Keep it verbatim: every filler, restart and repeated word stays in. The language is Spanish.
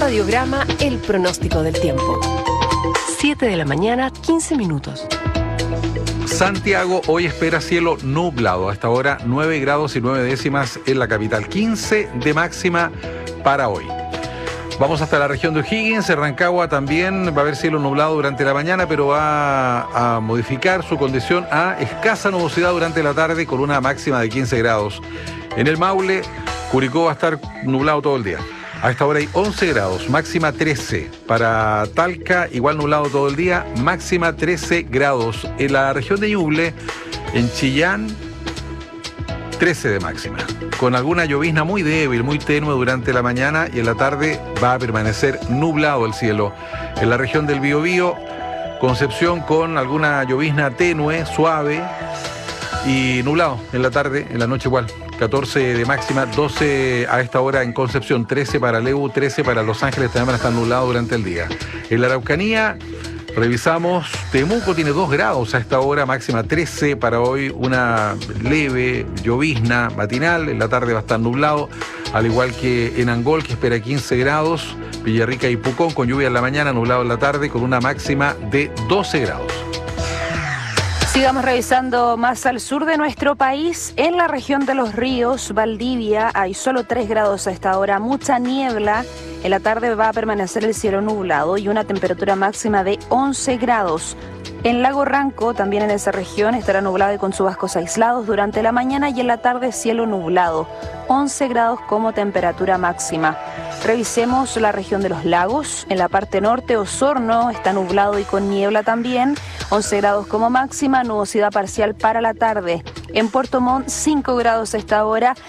radiograma el pronóstico del tiempo. siete de la mañana, quince minutos. Santiago hoy espera cielo nublado. Hasta ahora nueve grados y nueve décimas en la capital. quince de máxima para hoy. Vamos hasta la región de O'Higgins. En Rancagua también va a haber cielo nublado durante la mañana, pero va a modificar su condición a escasa nubosidad durante la tarde con una máxima de quince grados. En el Maule, Curicó va a estar nublado todo el día. A esta hora hay once grados, máxima trece. Para Talca, igual nublado todo el día, máxima trece grados. En la región de Ñuble, en Chillán, trece de máxima. Con alguna llovizna muy débil, muy tenue durante la mañana, y en la tarde va a permanecer nublado el cielo. En la región del Biobío, Concepción con alguna llovizna tenue, suave y nublado en la tarde, en la noche igual. catorce de máxima, doce a esta hora en Concepción, trece para Leu, trece para Los Ángeles, también van a estar nublados durante el día. En la Araucanía, revisamos, Temuco tiene dos grados a esta hora, máxima trece para hoy, una leve llovizna matinal, en la tarde va a estar nublado, al igual que en Angol, que espera quince grados, Villarrica y Pucón con lluvia en la mañana, nublado en la tarde, con una máxima de doce grados. Sigamos revisando más al sur de nuestro país. En la región de Los Ríos, Valdivia, hay solo tres grados a esta hora, mucha niebla. En la tarde va a permanecer el cielo nublado y una temperatura máxima de once grados. En Lago Ranco, también en esa región, estará nublado y con chubascos aislados durante la mañana, y en la tarde cielo nublado, once grados como temperatura máxima. Revisemos la región de los lagos. En la parte norte, Osorno está nublado y con niebla también, once grados como máxima, nubosidad parcial para la tarde. En Puerto Montt, cinco grados a esta hora.